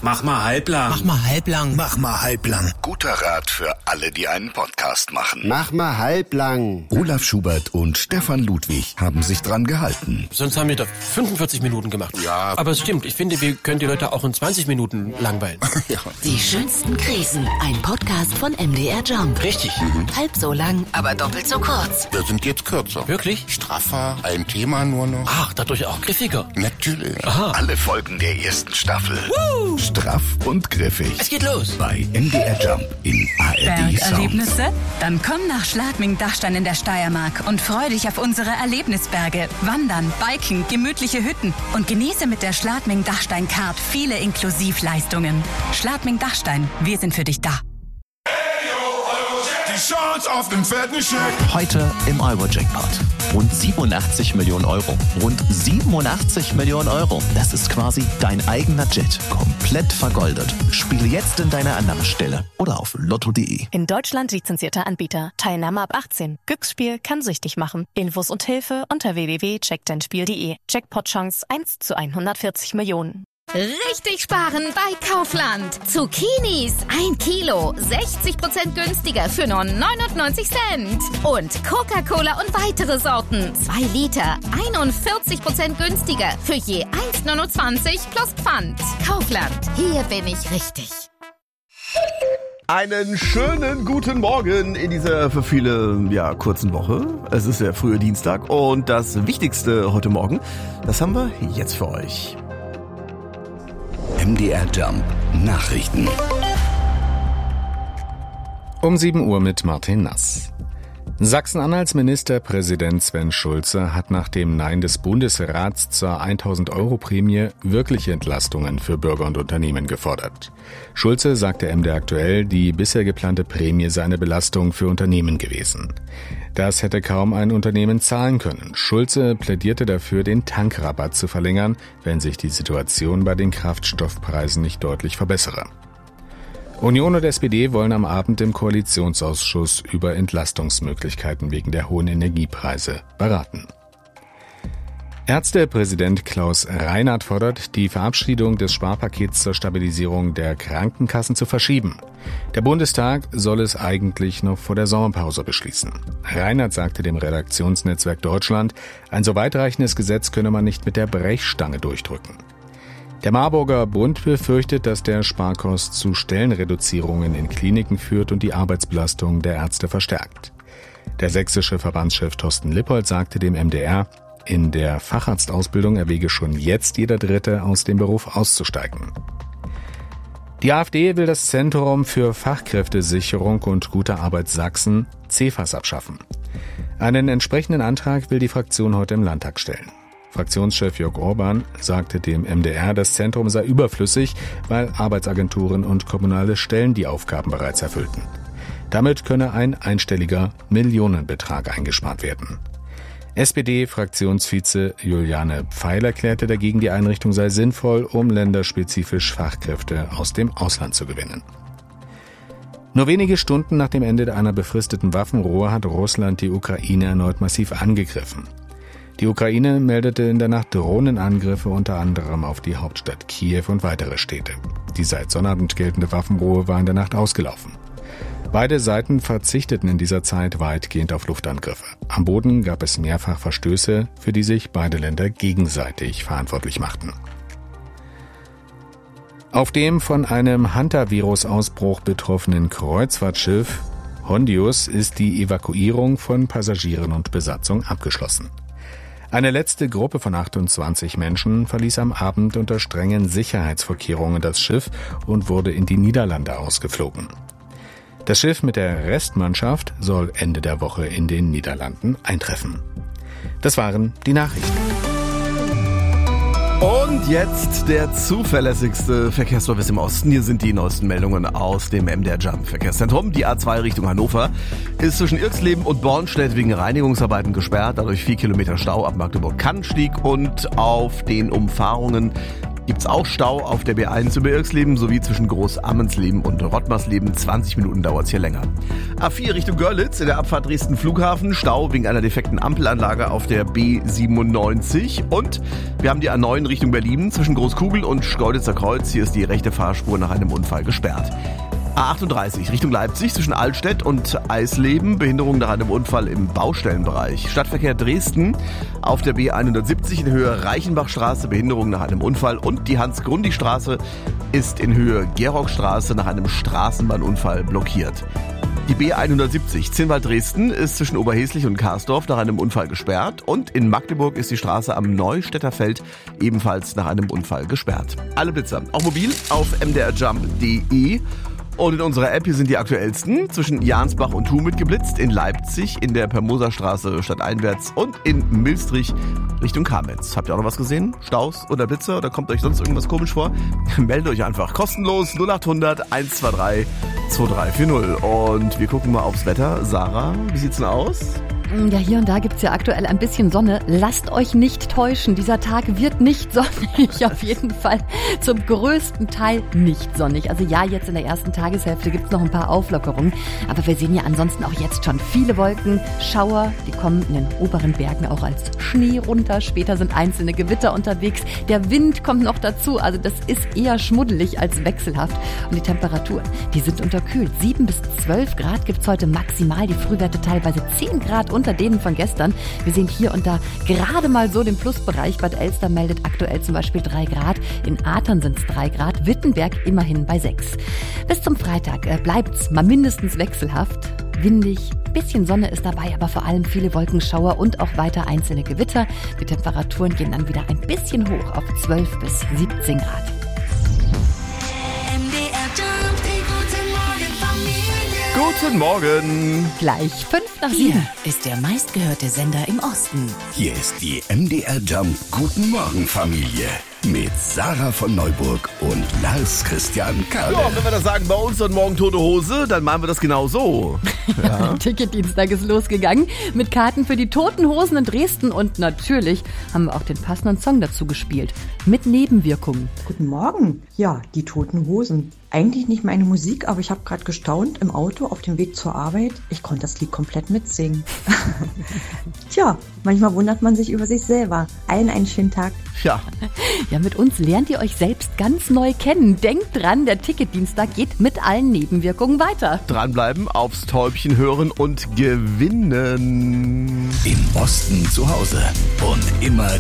Mach mal halblang. Mach mal halblang. Mach mal halblang. Guter Rat für alle, die einen Podcast machen. Mach mal halblang. Olaf Schubert und Stefan Ludwig haben sich dran gehalten. Sonst haben wir da 45 Minuten gemacht. Ja. Aber es stimmt, ich finde, wir können die Leute auch in 20 Minuten langweilen. Ja. Die schönsten Krisen. Ein Podcast von MDR Jump. Richtig. Halb so lang, aber doppelt so kurz. Wir sind jetzt kürzer. Wirklich? Straffer, ein Thema nur noch. Ach, dadurch auch griffiger. Natürlich. Aha. Alle Folgen der ersten Staffel. Straff und griffig. Es geht los. Bei MDR Jump in ARD Sound. Bergerlebnisse? Dann komm nach Schladming-Dachstein in der Steiermark und freu dich auf unsere Erlebnisberge. Wandern, Biken, gemütliche Hütten und genieße mit der Schladming-Dachstein-Card viele Inklusivleistungen. Schladming-Dachstein, wir sind für dich da. Die Chance auf den fetten Scheck. Heute im Euro-Jackpot. Rund 87 Millionen Euro. Rund 87 Millionen Euro. Das ist quasi dein eigener Jet. Komplett vergoldet. Spiele jetzt in deiner Annahmestelle oder auf lotto.de. In Deutschland lizenzierter Anbieter. Teilnahme ab 18. Glücksspiel kann süchtig machen. Infos und Hilfe unter www.checkdeinspiel.de. Jackpot-Chance 1 zu 140 Millionen. Richtig sparen bei Kaufland. Zucchinis 1 Kilo, 60% günstiger für nur 99 Cent. Und Coca-Cola und weitere Sorten, 2 Liter, 41% günstiger für je 1,29 plus Pfand. Kaufland, hier bin ich richtig. Einen schönen guten Morgen in dieser für viele kurzen Woche. Es ist der frühe Dienstag und das Wichtigste heute Morgen, das haben wir jetzt für euch. MDR Jump Nachrichten. Um 7 Uhr mit Martin Nass. Sachsen-Anhalts Ministerpräsident Sven Schulze hat nach dem Nein des Bundesrats zur 1.000-Euro-Prämie wirkliche Entlastungen für Bürger und Unternehmen gefordert. Schulze sagte MDR aktuell, die bisher geplante Prämie sei eine Belastung für Unternehmen gewesen. Das hätte kaum ein Unternehmen zahlen können. Schulze plädierte dafür, den Tankrabatt zu verlängern, wenn sich die Situation bei den Kraftstoffpreisen nicht deutlich verbessere. Union und SPD wollen am Abend im Koalitionsausschuss über Entlastungsmöglichkeiten wegen der hohen Energiepreise beraten. Ärztepräsident Klaus Reinhardt fordert, die Verabschiedung des Sparpakets zur Stabilisierung der Krankenkassen zu verschieben. Der Bundestag soll es eigentlich noch vor der Sommerpause beschließen. Reinhardt sagte dem Redaktionsnetzwerk Deutschland, ein so weitreichendes Gesetz könne man nicht mit der Brechstange durchdrücken. Der Marburger Bund befürchtet, dass der Sparkurs zu Stellenreduzierungen in Kliniken führt und die Arbeitsbelastung der Ärzte verstärkt. Der sächsische Verbandschef Thorsten Lippold sagte dem MDR, in der Facharztausbildung erwäge schon jetzt jeder Dritte aus dem Beruf auszusteigen. Die AfD will das Zentrum für Fachkräftesicherung und gute Arbeit Sachsen, CEFAS, abschaffen. Einen entsprechenden Antrag will die Fraktion heute im Landtag stellen. Fraktionschef Jörg Orban sagte dem MDR, das Zentrum sei überflüssig, weil Arbeitsagenturen und kommunale Stellen die Aufgaben bereits erfüllten. Damit könne ein einstelliger Millionenbetrag eingespart werden. SPD-Fraktionsvize Juliane Pfeil erklärte dagegen, die Einrichtung sei sinnvoll, um länderspezifisch Fachkräfte aus dem Ausland zu gewinnen. Nur wenige Stunden nach dem Ende einer befristeten Waffenruhe hat Russland die Ukraine erneut massiv angegriffen. Die Ukraine meldete in der Nacht Drohnenangriffe unter anderem auf die Hauptstadt Kiew und weitere Städte. Die seit Sonnabend geltende Waffenruhe war in der Nacht ausgelaufen. Beide Seiten verzichteten in dieser Zeit weitgehend auf Luftangriffe. Am Boden gab es mehrfach Verstöße, für die sich beide Länder gegenseitig verantwortlich machten. Auf dem von einem Hantavirus-Ausbruch betroffenen Kreuzfahrtschiff Hondius ist die Evakuierung von Passagieren und Besatzung abgeschlossen. Eine letzte Gruppe von 28 Menschen verließ am Abend unter strengen Sicherheitsvorkehrungen das Schiff und wurde in die Niederlande ausgeflogen. Das Schiff mit der Restmannschaft soll Ende der Woche in den Niederlanden eintreffen. Das waren die Nachrichten. Und jetzt der zuverlässigste Verkehrsservice im Osten. Hier sind die neuesten Meldungen aus dem MDR Jump Verkehrszentrum. Die A2 Richtung Hannover ist zwischen Irxleben und Bornstedt wegen Reinigungsarbeiten gesperrt. Dadurch 4 Kilometer Stau ab Magdeburg-Kannstieg und auf den Umfahrungen Gibt's auch Stau auf der B1 über Irxleben sowie zwischen Groß-Ammensleben und Rottmarsleben. 20 Minuten dauert's hier länger. A4 Richtung Görlitz in der Abfahrt Dresden Flughafen. Stau wegen einer defekten Ampelanlage auf der B97. Und wir haben die A9 Richtung Berlin zwischen Großkugel und Schkeuditzer Kreuz. Hier ist die rechte Fahrspur nach einem Unfall gesperrt. A38 Richtung Leipzig zwischen Altstedt und Eisleben. Behinderung nach einem Unfall im Baustellenbereich. Stadtverkehr Dresden auf der B170 in Höhe Reichenbachstraße. Behinderung nach einem Unfall. Und die Hans-Grundig-Straße ist in Höhe Gerockstraße nach einem Straßenbahnunfall blockiert. Die B170 Zinnwald-Dresden ist zwischen Oberheslich und Karsdorf nach einem Unfall gesperrt. Und in Magdeburg ist die Straße am Neustädter Feld ebenfalls nach einem Unfall gesperrt. Alle Blitzer, auch mobil, auf mdrjump.de. Und in unserer App hier sind die aktuellsten. Zwischen Jansbach und Thun geblitzt, in Leipzig, in der Permoserstraße stadteinwärts und in Milstrich Richtung Kamenz. Habt ihr auch noch was gesehen? Staus oder Blitzer? Oder kommt euch sonst irgendwas komisch vor? Meldet euch einfach kostenlos 0800 123 2340. Und wir gucken mal aufs Wetter. Sarah, wie sieht's denn aus? Ja, hier und da gibt's ja aktuell ein bisschen Sonne. Lasst euch nicht täuschen, dieser Tag wird nicht sonnig, auf jeden Fall zum größten Teil nicht sonnig. Also ja, jetzt in der ersten Tageshälfte gibt's noch ein paar Auflockerungen, aber wir sehen ja ansonsten auch jetzt schon viele Wolken, Schauer, die kommen in den oberen Bergen auch als Schnee runter. Später sind einzelne Gewitter unterwegs, der Wind kommt noch dazu, also das ist eher schmuddelig als wechselhaft. Und die Temperaturen, die sind unterkühlt. 7 bis 12 Grad gibt's heute maximal, die Frühwerte teilweise 10 Grad unter denen von gestern. Wir sehen hier und da gerade mal so den Plusbereich. Bad Elster meldet aktuell zum Beispiel 3 Grad. In Athern sind es 3 Grad. Wittenberg immerhin bei 6. Bis zum Freitag bleibt's mal mindestens wechselhaft. Windig, bisschen Sonne ist dabei, aber vor allem viele Wolkenschauer und auch weiter einzelne Gewitter. Die Temperaturen gehen dann wieder ein bisschen hoch auf 12 bis 17 Grad. Guten Morgen. Gleich 5 nach 7. Hier ist der meistgehörte Sender im Osten. Hier ist die MDR Jump Guten Morgen Familie mit Sarah von Neuburg und Lars Christian Kade. Ja, wenn wir das sagen, bei uns und morgen tote Hose, dann machen wir das genau so. Ja. Ticketdienstag ist losgegangen mit Karten für die Toten Hosen in Dresden und natürlich haben wir auch den passenden Song dazu gespielt. Mit Nebenwirkungen. Guten Morgen. Ja, die Toten Hosen. Eigentlich nicht meine Musik, aber ich habe gerade gestaunt im Auto auf dem Weg zur Arbeit. Ich konnte das Lied komplett mitsingen. Tja, manchmal wundert man sich über sich selber. Allen einen schönen Tag. Ja. Ja, mit uns lernt ihr euch selbst ganz neu kennen. Denkt dran, der Ticketdienstag geht mit allen Nebenwirkungen weiter. Dranbleiben, aufs Täubchen hören und gewinnen. Im Osten zu Hause und immer